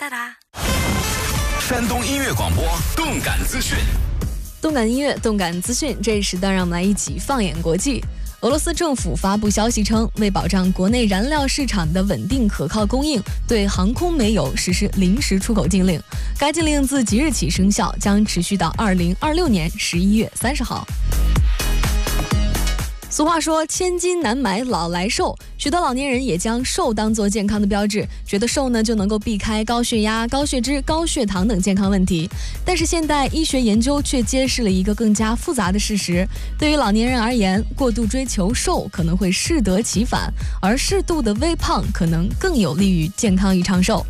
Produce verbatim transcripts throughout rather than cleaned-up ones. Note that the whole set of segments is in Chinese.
哒哒。 山东音乐广播，动感资讯。 动感音乐，动感资讯，这一时段让我们来一起放眼国际。俄罗斯政府发布消息称，为保障国内燃料市场的稳定可靠供应，对航空煤油实施临时出口禁令。该禁令自即日起生效，将持续到二零二六年十一月三十号。俗话说千金难买老来瘦，许多老年人也将瘦当作健康的标志，觉得瘦呢就能够避开高血压、高血脂、高血糖等健康问题。但是现代医学研究却揭示了一个更加复杂的事实，对于老年人而言，过度追求瘦可能会适得其反，而适度的微胖可能更有利于健康与长寿。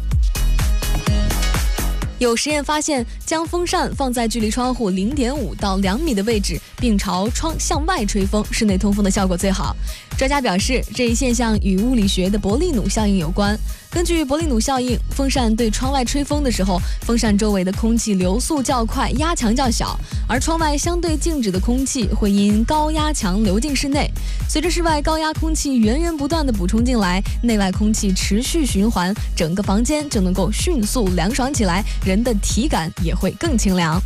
有实验发现，将风扇放在距离窗户 零点五到两米的位置，并朝窗向外吹风，室内通风的效果最好。专家表示，这一现象与物理学的伯利努效应有关。根据伯利努效应，风扇对窗外吹风的时候，风扇周围的空气流速较快，压强较小，而窗外相对静止的空气会因高压强流进室内。随着室外高压空气源源不断地补充进来，内外空气持续循环，整个房间就能够迅速凉爽起来，人的体感也会更清凉。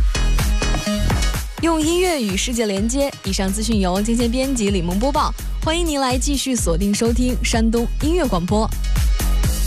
用音乐与世界连接，以上资讯由今天编辑李萌播报。欢迎您来继续锁定收听山东音乐广播。